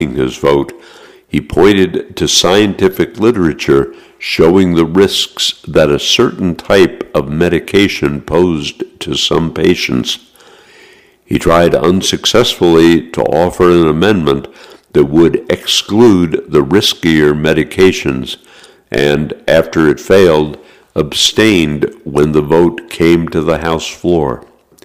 his vote, he pointed to scientific literature showing the risks that a certain type of medication posed to some patients. He tried unsuccessfully to offer an amendment that would exclude the riskier medications, and after it failed, abstained when the vote came to the House floor.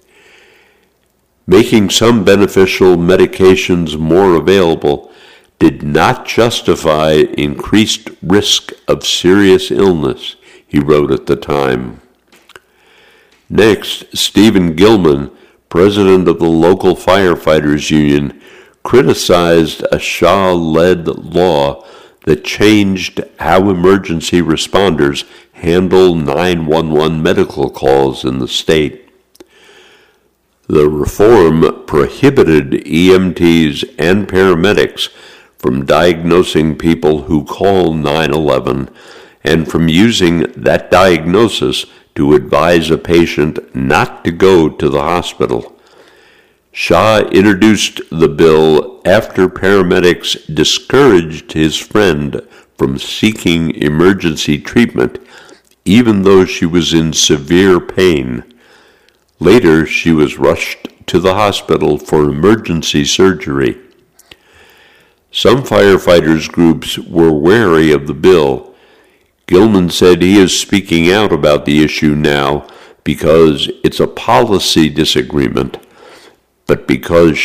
Making some beneficial medications more available did not justify increased risk of serious illness, he wrote at the time. Next, Stephen Gilman, president of the local firefighters union, criticized a Shah-led law that changed how emergency responders handle 911 medical calls in the state. The reform prohibited EMTs and paramedics from diagnosing people who call 911 and from using that diagnosis to advise a patient not to go to the hospital. Shah introduced the bill after paramedics discouraged his friend from seeking emergency treatment, even though she was in severe pain. Later, she was rushed to the hospital for emergency surgery. Some firefighters groups were wary of the bill. Gilman said he is speaking out about the issue now because it's a policy disagreement, but because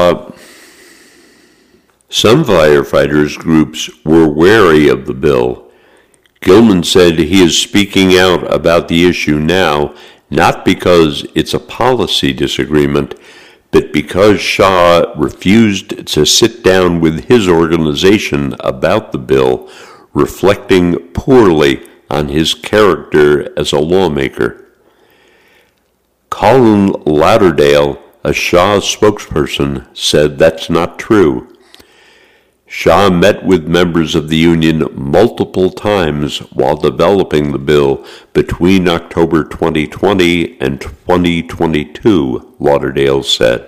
Some firefighters groups were wary of the bill. Gilman said he is speaking out about the issue now, not because it's a policy disagreement, but because Shah refused to sit down with his organization about the bill, reflecting poorly on his character as a lawmaker. Colin Lauderdale, a Shah spokesperson, said that's not true. Shah met with members of the union multiple times while developing the bill between October 2020 and 2022, Lauderdale said.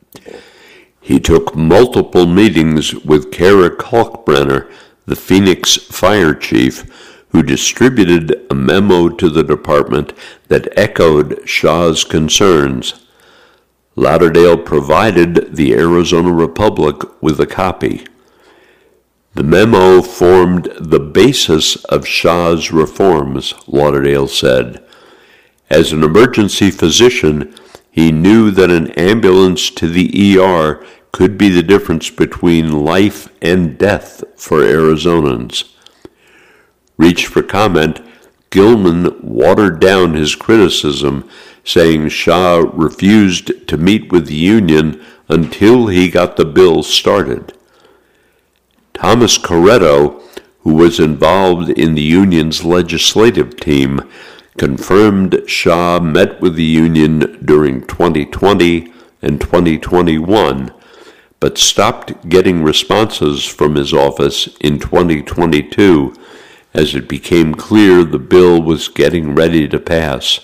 He took multiple meetings with Kara Kalkbrenner, the Phoenix fire chief, who distributed a memo to the department that echoed Shah's concerns. Lauderdale provided the Arizona Republic with a copy. The memo formed the basis of Shah's reforms, Lauderdale said. As an emergency physician, he knew that an ambulance to the ER could be the difference between life and death for Arizonans. Reached for comment, Gilman watered down his criticism, saying Shah refused to meet with the union until he got the bill started. Thomas Corretto, who was involved in the union's legislative team, confirmed Shah met with the union during 2020 and 2021, but stopped getting responses from his office in 2022 as it became clear the bill was getting ready to pass.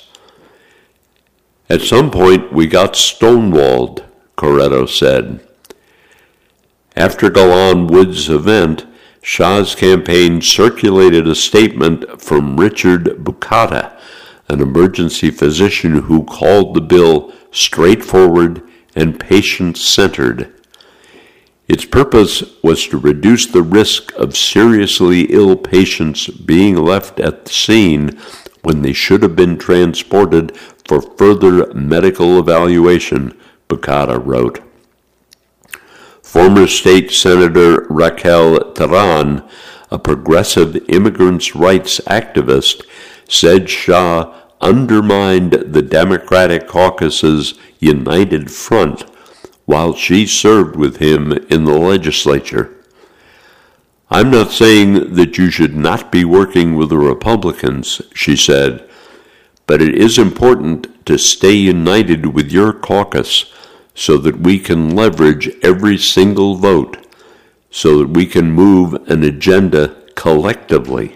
At some point, we got stonewalled, Corretto said. After Golan Woods' event, Shah's campaign circulated a statement from Richard Bukata, an emergency physician who called the bill straightforward and patient-centered. Its purpose was to reduce the risk of seriously ill patients being left at the scene when they should have been transported for further medical evaluation, Bukata wrote. Former State Senator Raquel Terán, a progressive immigrants' rights activist, said Shah undermined the Democratic caucus's united front while she served with him in the legislature. I'm not saying that you should not be working with the Republicans, she said, but it is important to stay united with your caucus so that we can leverage every single vote, so that we can move an agenda collectively.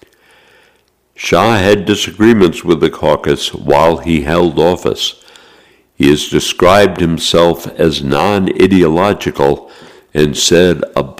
Shah had disagreements with the caucus while he held office. He has described himself as non-ideological, and said a